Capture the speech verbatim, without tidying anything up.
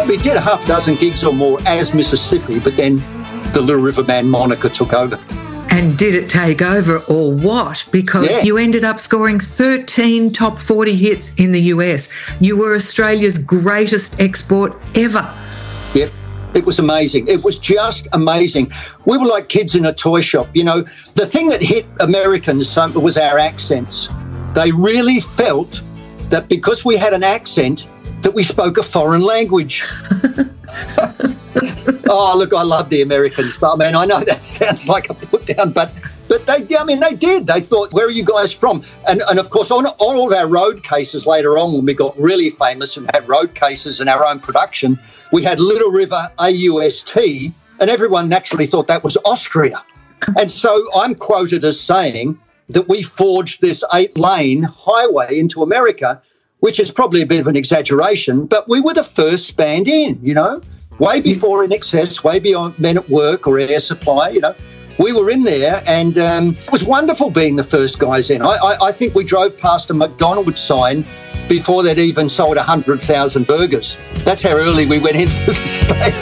probably did a half dozen gigs or more as Mississippi, but then the Little River Man moniker took over. And did it take over or what? Because Yeah. you ended up scoring thirteen top forty hits in the U S. You were Australia's greatest export ever. Yep. It was amazing. It was just amazing. We were like kids in a toy shop. You know, the thing that hit Americans um, was our accents. They really felt that because we had an accent, that we spoke a foreign language. Oh, look, I love the Americans. But I mean, I know that sounds like a put down, but but they, I mean, they did. They thought, where are you guys from? And and of course, on, on all of our road cases later on, when we got really famous and had road cases and our own production, we had Little River A U S T, and everyone naturally thought that was Austria. And so I'm quoted as saying that we forged this eight-lane highway into America, which is probably a bit of an exaggeration, but we were the first band in, you know, way before In Excess, way beyond Men at Work or Air Supply, you know. We were in there, and um, it was wonderful being the first guys in. I, I, I think we drove past a McDonald's sign before they'd even sold one hundred thousand burgers. That's how early we went into the state.